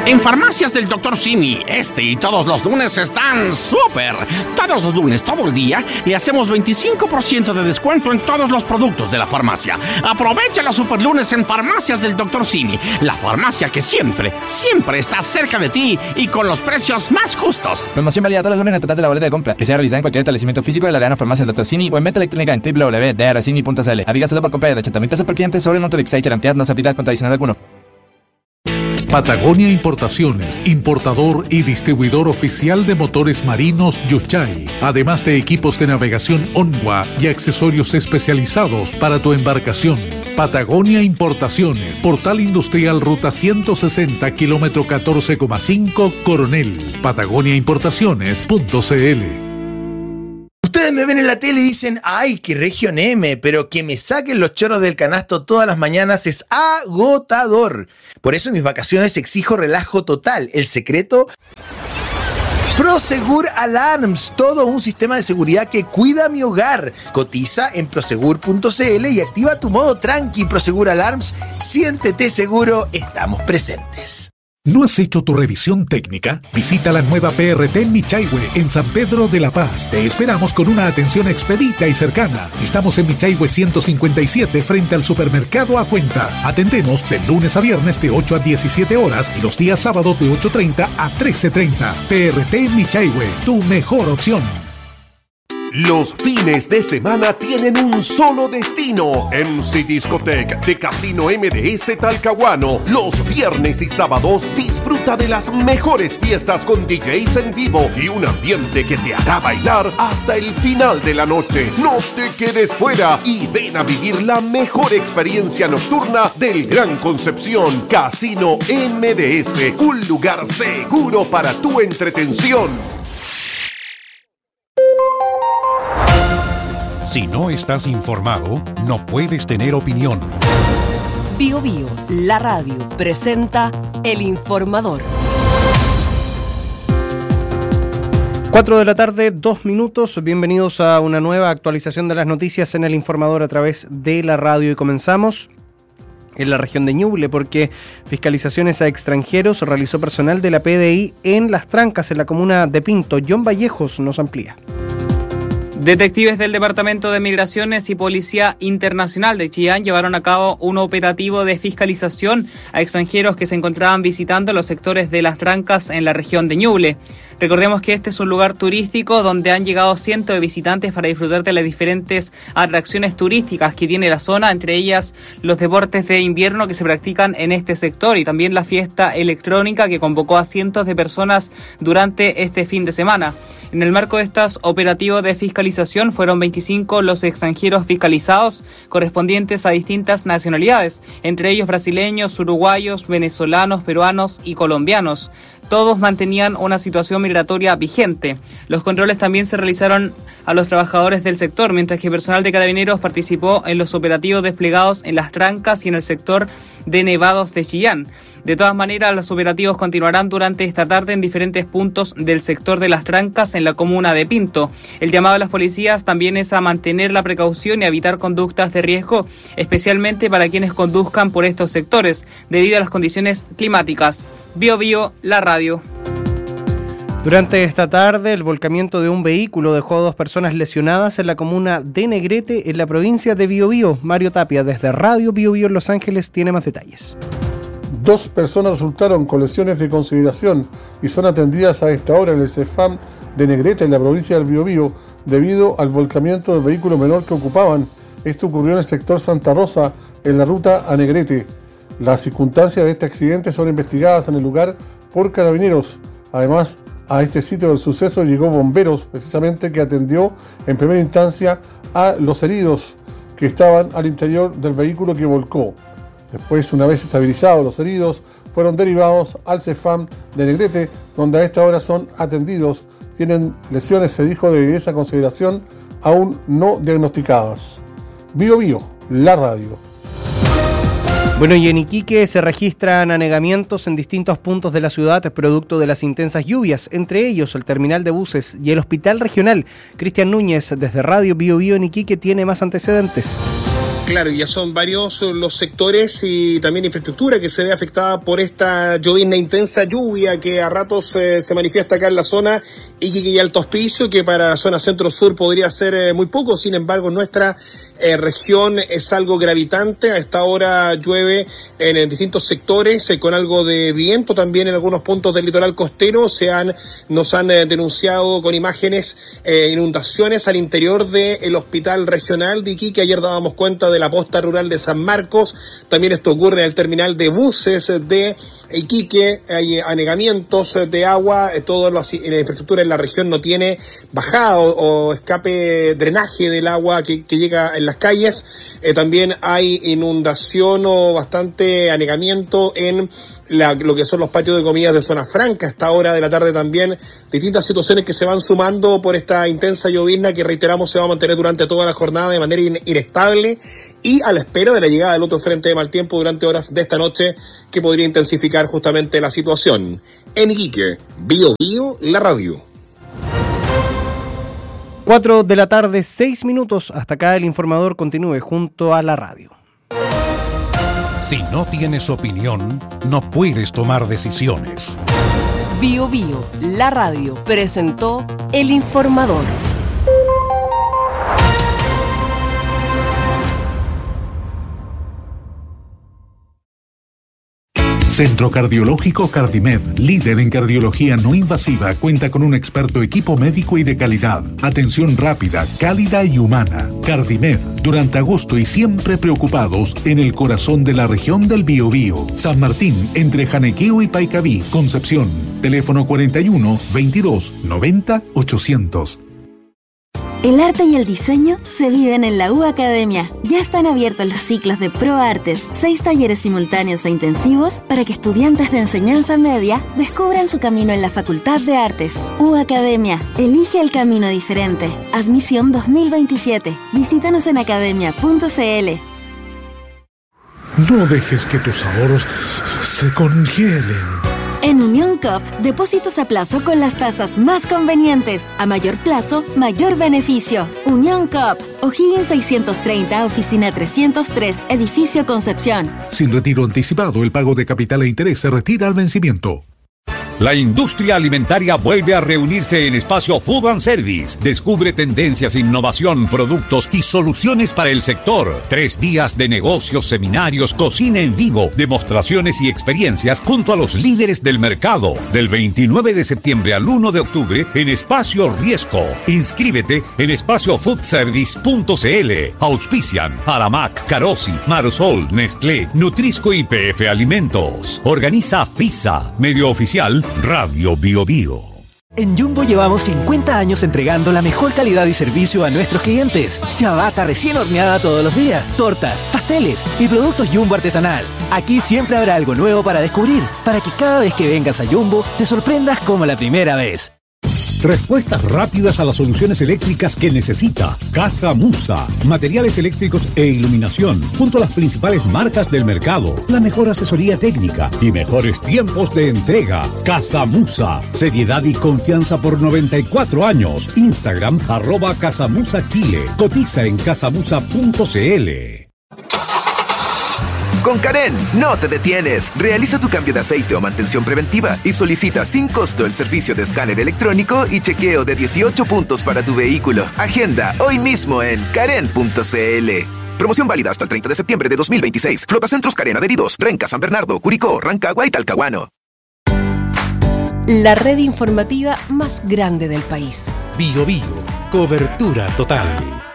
En Farmacias del Dr. Simi, este y todos los lunes están súper. Todos los lunes, todo el día, le hacemos 25% de descuento en todos los productos de la farmacia. Aprovecha los super lunes en Farmacias del Dr. Simi, la farmacia que siempre está cerca de ti y con los precios más justos. Promoción válida todos los lunes en el total de la boleta de compra, que sea realizada en cualquier establecimiento físico de la Arena Farmacia del Dr. Simi o en venta electrónica en www.drcimi.cl. Aviga solo por compra de 80.000 pesos por cliente sobre el monto de Excite Charampiad, no se aplica con adicional alguno. Patagonia Importaciones, importador y distribuidor oficial de motores marinos Yuchay, además de equipos de navegación Onwa y accesorios especializados para tu embarcación. Patagonia Importaciones, Portal Industrial Ruta 160, kilómetro 14,5, Coronel. patagoniaimportaciones.cl. Ustedes me ven en la tele y dicen, ¡ay, qué Región M! Pero que me saquen los choros del canasto todas las mañanas es agotador. Por eso en mis vacaciones exijo relajo total. El secreto... Prosegur Alarms, todo un sistema de seguridad que cuida mi hogar. Cotiza en prosegur.cl y activa tu modo tranqui. Prosegur Alarms, siéntete seguro, estamos presentes. ¿No has hecho tu revisión técnica? Visita la nueva PRT en Michaihue, en San Pedro de la Paz. Te esperamos con una atención expedita y cercana. Estamos en Michaihue 157, frente al supermercado A Cuenta. Atendemos de lunes a viernes de 8 a 17 horas y los días sábados de 8:30 a 13:30. PRT en Michaihue, tu mejor opción. Los fines de semana tienen un solo destino. MC Discotech de Casino MDS Talcahuano. Los viernes y sábados disfruta de las mejores fiestas con DJs en vivo y un ambiente que te hará bailar hasta el final de la noche. No te quedes fuera y ven a vivir la mejor experiencia nocturna del Gran Concepción. Casino MDS, un lugar seguro para tu entretención. Si no estás informado, no puedes tener opinión. Bio Bio, la radio, presenta El Informador. 4 de la tarde, 2 minutos. Bienvenidos a una nueva actualización de las noticias en El Informador a través de la radio. Y comenzamos en la región de Ñuble, porque fiscalizaciones a extranjeros realizó personal de la PDI en Las Trancas, en la comuna de Pinto. John Vallejos nos amplía. Detectives del Departamento de Migraciones y Policía Internacional de Chillán llevaron a cabo un operativo de fiscalización a extranjeros que se encontraban visitando los sectores de Las Trancas en la región de Ñuble. Recordemos que este es un lugar turístico donde han llegado cientos de visitantes para disfrutar de las diferentes atracciones turísticas que tiene la zona, entre ellas los deportes de invierno que se practican en este sector y también la fiesta electrónica que convocó a cientos de personas durante este fin de semana. En el marco de estos operativos de fiscalización fueron 25 los extranjeros fiscalizados correspondientes a distintas nacionalidades, entre ellos brasileños, uruguayos, venezolanos, peruanos y colombianos. Todos mantenían una situación migratoria vigente. Los controles también se realizaron a los trabajadores del sector, mientras que personal de Carabineros participó en los operativos desplegados en Las Trancas y en el sector de Nevados de Chillán. De todas maneras, los operativos continuarán durante esta tarde en diferentes puntos del sector de Las Trancas en la comuna de Pinto. El llamado a las policías también es a mantener la precaución y a evitar conductas de riesgo, especialmente para quienes conduzcan por estos sectores, debido a las condiciones climáticas. Bio Bio, la radio. Durante esta tarde, el volcamiento de un vehículo dejó a 2 personas lesionadas en la comuna de Negrete, en la provincia de Biobío. Mario Tapia, desde Radio Biobío en Los Ángeles, tiene más detalles. 2 personas resultaron con lesiones de consideración y son atendidas a esta hora en el CEFAM de Negrete, en la provincia del Biobío, debido al volcamiento del vehículo menor que ocupaban. Esto ocurrió en el sector Santa Rosa, en la ruta a Negrete. Las circunstancias de este accidente son investigadas en el lugar por Carabineros. Además, a este sitio del suceso llegó bomberos, precisamente, que atendió en primera instancia a los heridos que estaban al interior del vehículo que volcó. Después, una vez estabilizados los heridos, fueron derivados al CEFAM de Negrete, donde a esta hora son atendidos. Tienen lesiones, se dijo, de esa consideración aún no diagnosticadas. Bio Bio, la radio. Bueno, y en Iquique se registran anegamientos en distintos puntos de la ciudad producto de las intensas lluvias, entre ellos el terminal de buses y el hospital regional. Cristian Núñez, desde Radio Bio Bio en Iquique, tiene más antecedentes. Claro, ya son varios los sectores y también infraestructura que se ve afectada por esta llovizna, intensa lluvia que a ratos se manifiesta acá en la zona Iquique y Alto Hospicio, que para la zona centro-sur podría ser muy poco. Sin embargo, nuestra región es algo gravitante. A esta hora llueve en distintos sectores con algo de viento también en algunos puntos del litoral costero. Nos han denunciado con imágenes inundaciones al interior del hospital regional de Iquique. Ayer dábamos cuenta de la posta rural de San Marcos. También esto ocurre en el terminal de buses de Iquique. Hay anegamientos de agua. Toda la infraestructura en la región no tiene bajada o escape, drenaje del agua que llega en las calles. También hay inundación o bastante anegamiento en lo que son los patios de comidas de Zona Franca. A esta hora de la tarde también distintas situaciones que se van sumando por esta intensa llovizna que, reiteramos, se va a mantener durante toda la jornada de manera inestable y a la espera de la llegada del otro frente de mal tiempo durante horas de esta noche que podría intensificar justamente la situación. En Iquique, Bio Bio, la radio. 4 de la tarde, 6 minutos. Hasta acá el informador continúe junto a la radio. Si no tienes opinión, no puedes tomar decisiones. Bio Bio, la radio, presentó el informador. Centro Cardiológico Cardimed, líder en cardiología no invasiva, cuenta con un experto equipo médico y de calidad. Atención rápida, cálida y humana. Cardimed, durante agosto y siempre preocupados en el corazón de la región del Biobío. San Martín, entre Janequeo y Paicaví, Concepción. Teléfono 41 22 90 800. El arte y el diseño se viven en la U Academia. Ya están abiertos los ciclos de ProArtes, 6 talleres simultáneos e intensivos para que estudiantes de enseñanza media descubran su camino en la Facultad de Artes. U Academia, elige el camino diferente. Admisión 2027. Visítanos en academia.cl. No dejes que tus ahorros se congelen. En Unión Coop, depósitos a plazo con las tasas más convenientes. A mayor plazo, mayor beneficio. Unión Coop, O'Higgins 630, oficina 303, edificio Concepción. Sin retiro anticipado, el pago de capital e interés se retira al vencimiento. La industria alimentaria vuelve a reunirse en Espacio Food and Service. Descubre tendencias, innovación, productos y soluciones para el sector. 3 días de negocios, seminarios, cocina en vivo, demostraciones y experiencias junto a los líderes del mercado. Del 29 de septiembre al 1 de octubre en Espacio Riesco. Inscríbete en espaciofoodservice.cl. Auspician Aramac, Carosi, Marosol, Nestlé, Nutrisco y PF Alimentos. Organiza FISA, medio oficial Radio Bio Bio. En Jumbo llevamos 50 años entregando la mejor calidad y servicio a nuestros clientes. Ciabatta recién horneada todos los días, tortas, pasteles y productos Jumbo artesanal. Aquí siempre habrá algo nuevo para descubrir, para que cada vez que vengas a Jumbo te sorprendas como la primera vez. Respuestas rápidas a las soluciones eléctricas que necesita. Casa Musa. Materiales eléctricos e iluminación, junto a las principales marcas del mercado. La mejor asesoría técnica y mejores tiempos de entrega. Casa Musa. Seriedad y confianza por 94 años. Instagram, @CasaMusaChile. Cotiza en casamusa.cl. Con Karen, no te detienes. Realiza tu cambio de aceite o mantención preventiva y solicita sin costo el servicio de escáner electrónico y chequeo de 18 puntos para tu vehículo. Agenda hoy mismo en karen.cl. Promoción válida hasta el 30 de septiembre de 2026. Flotacentros Karen adheridos. Renca, San Bernardo, Curicó, Rancagua y Talcahuano. La red informativa más grande del país. Bio Bio. Cobertura total.